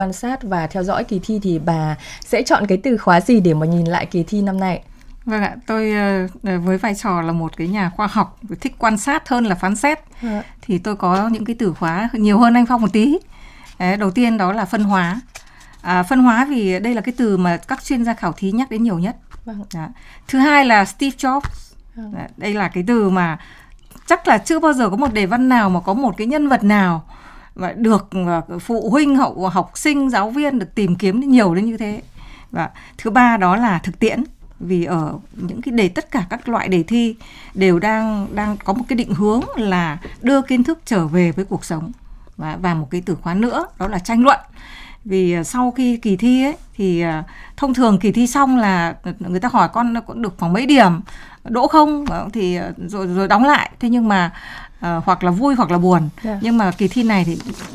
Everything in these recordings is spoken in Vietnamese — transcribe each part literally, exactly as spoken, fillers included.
Quan sát và theo dõi kỳ thi thì bà sẽ chọn cái từ khóa gì để mà nhìn lại kỳ thi năm nay? Vâng ạ, tôi với vai trò là một cái nhà khoa học thích quan sát hơn là phán xét, à. thì tôi có những cái từ khóa nhiều hơn anh Phong một tí. Đấy, đầu tiên đó là phân hóa. À, phân hóa vì đây là cái từ mà các chuyên gia khảo thí nhắc đến nhiều nhất. Vâng. Thứ hai là Steve Jobs. Vâng. Đây là cái từ mà chắc là chưa bao giờ có một đề văn nào mà có một cái nhân vật nào mà được phụ huynh, hậu học sinh, giáo viên được tìm kiếm nhiều đến như thế. Và thứ ba đó là thực tiễn, vì ở những cái đề tất cả các loại đề thi đều đang đang có một cái định hướng là đưa kiến thức trở về với cuộc sống. Và, và một cái từ khóa nữa đó là tranh luận. Vì sau khi kỳ thi ấy, thì thông thường kỳ thi xong là người ta hỏi con có được khoảng mấy điểm, đỗ không, thì rồi rồi đóng lại. Thế nhưng mà uh, hoặc là vui hoặc là buồn. Yeah. Nhưng mà kỳ thi này thì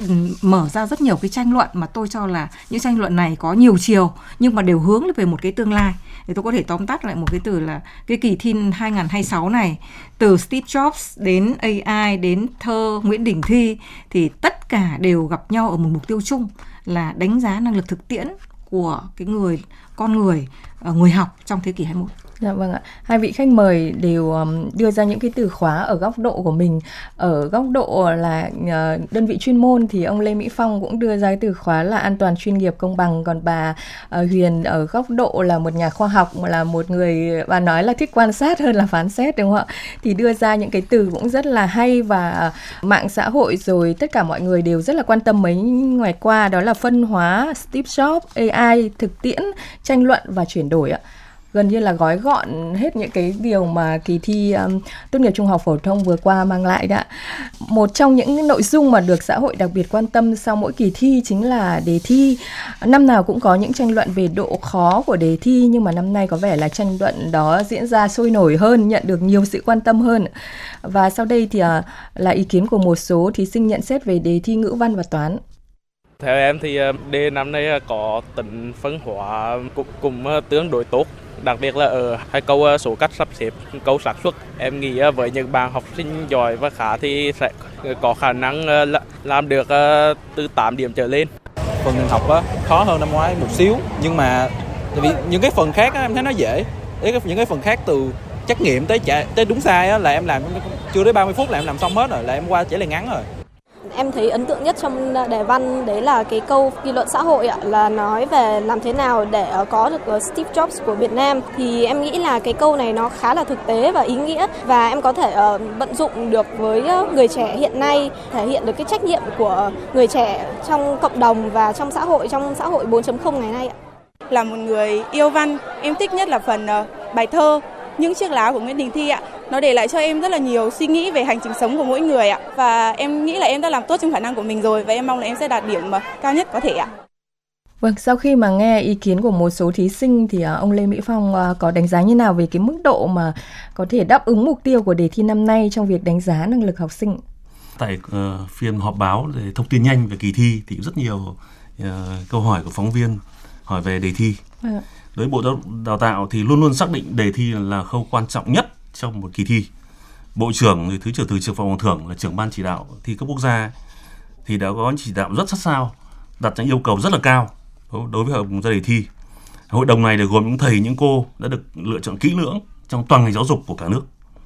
mở ra rất nhiều cái tranh luận mà tôi cho là những tranh luận này có nhiều chiều nhưng mà đều hướng về một cái tương lai. Thì tôi có thể tóm tắt lại một cái từ là cái kỳ thi hai không hai sáu này, từ Steve Jobs đến a i đến thơ Nguyễn Đình Thi thì tất cả đều gặp nhau ở một mục tiêu chung là đánh giá năng lực thực tiễn của cái người con người, người học trong thế kỷ hai mươi mốt. Dạ vâng ạ. Hai vị khách mời đều đưa ra những cái từ khóa ở góc độ của mình. Ở góc độ là đơn vị chuyên môn thì ông Lê Mỹ Phong cũng đưa ra cái từ khóa là an toàn, chuyên nghiệp, công bằng. Còn bà Huyền ở góc độ là một nhà khoa học, là một người bà nói là thích quan sát hơn là phán xét, đúng không ạ? Thì đưa ra những cái từ cũng rất là hay và mạng xã hội rồi tất cả mọi người đều rất là quan tâm mấy ngày qua, đó là phân hóa, Steve Jobs, a i, thực tiễn, tranh luận và chuyển đổi ạ. Gần như là gói gọn hết những cái điều mà kỳ thi um, tốt nghiệp trung học phổ thông vừa qua mang lại đã. Một trong những nội dung mà được xã hội đặc biệt quan tâm sau mỗi kỳ thi chính là đề thi. Năm nào cũng có những tranh luận về độ khó của đề thi, nhưng mà năm nay có vẻ là tranh luận đó diễn ra sôi nổi hơn, nhận được nhiều sự quan tâm hơn. Và sau đây thì uh, là ý kiến của một số thí sinh nhận xét về đề thi ngữ văn và toán. Theo em thì đề năm nay có tính phân hóa cũng, cũng tương đối tốt. Đặc biệt là ở hai câu số cách sắp xếp, câu xác suất. Em nghĩ với những bạn học sinh giỏi và khá thì sẽ có khả năng làm được từ tám điểm trở lên. Phần học khó hơn năm ngoái một xíu, nhưng mà vì những cái phần khác em thấy nó dễ. Những cái phần khác từ trắc nghiệm tới trả, tới đúng sai là em làm chưa tới ba mươi phút là em làm xong hết rồi, là em qua trả lời ngắn rồi. Em thấy ấn tượng nhất trong đề văn đấy là cái câu nghị luận xã hội ạ, là nói về làm thế nào để có được Steve Jobs của Việt Nam. Thì em nghĩ là cái câu này nó khá là thực tế và ý nghĩa, và em có thể uh, vận dụng được với người trẻ hiện nay, thể hiện được cái trách nhiệm của người trẻ trong cộng đồng và trong xã hội, trong xã hội bốn chấm không ngày nay ạ. Là một người yêu văn, em thích nhất là phần uh, bài thơ Những chiếc lá của Nguyễn Đình Thi ạ. Nó để lại cho em rất là nhiều suy nghĩ về hành trình sống của mỗi người ạ. Và em nghĩ là em đã làm tốt trong khả năng của mình rồi, và em mong là em sẽ đạt điểm cao nhất có thể ạ. Vâng, sau khi mà nghe ý kiến của một số thí sinh thì ông Lê Mỹ Phong có đánh giá như nào về cái mức độ mà có thể đáp ứng mục tiêu của đề thi năm nay trong việc đánh giá năng lực học sinh? Tại uh, phiên họp báo để thông tin nhanh về kỳ thi thì rất nhiều uh, câu hỏi của phóng viên hỏi về đề thi. À. Đối với Bộ Đào tạo thì luôn luôn xác định đề thi là khâu quan trọng nhất trong một kỳ thi. Bộ trưởng, Thứ trưởng Thường trực Phạm Hồng Thưởng là trưởng ban chỉ đạo thi cấp quốc gia thì đã có chỉ đạo rất sát sao, đặt ra yêu cầu rất là cao đối với hội đồng ra đề thi. Hội đồng này được gồm những thầy, những cô đã được lựa chọn kỹ lưỡng trong toàn ngành giáo dục của cả nước.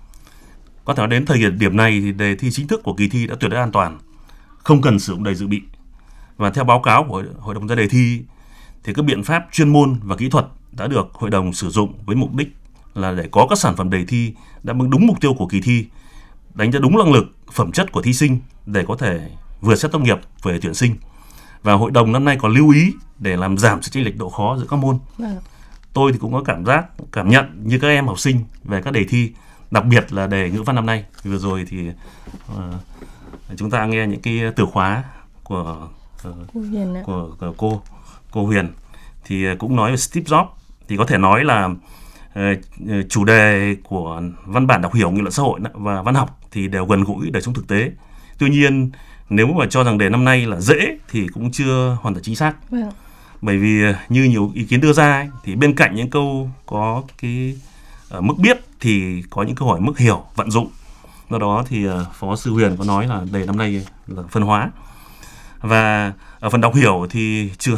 Có thể nói đến thời điểm này thì đề thi chính thức của kỳ thi đã tuyệt đối an toàn, không cần sử dụng đầy dự bị. Và theo báo cáo của hội đồng ra đề thi thì các biện pháp chuyên môn và kỹ thuật đã được hội đồng sử dụng với mục đích là để có các sản phẩm đề thi đáp ứng đúng mục tiêu của kỳ thi, đánh giá đúng năng lực, phẩm chất của thí sinh để có thể vừa xét tốt nghiệp vừa tuyển sinh. Và hội đồng năm nay còn lưu ý để làm giảm sự chênh lệch độ khó giữa các môn. Vâng. Tôi thì cũng có cảm giác, cảm nhận như các em học sinh về các đề thi, đặc biệt là đề ngữ văn năm nay. Vừa rồi thì uh, chúng ta nghe những cái từ khóa của uh, cô Huyền của, của cô cô Huyền thì cũng nói về Steve Jobs, thì có thể nói là uh, chủ đề của văn bản đọc hiểu, nghị luận xã hội và văn học thì đều gần gũi đời sống thực tế. Tuy nhiên nếu mà cho rằng đề năm nay là dễ thì cũng chưa hoàn toàn chính xác. Vâng. Bởi vì như nhiều ý kiến đưa ra ấy, thì bên cạnh những câu có cái uh, mức biết thì có những câu hỏi mức hiểu, vận dụng. Do đó thì uh, Phó Sư Huyền có nói là đề năm nay là phân hóa. Và ở phần đọc hiểu thì trừ